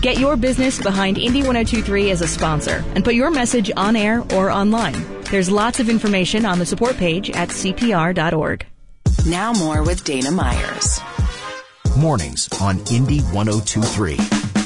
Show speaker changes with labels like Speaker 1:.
Speaker 1: Get your business behind Indy 102.3 as a sponsor and put your message on air or online. There's lots of information on the support page at CPR.org.
Speaker 2: Now more with Dana Myers.
Speaker 3: Mornings on Indy 102.3.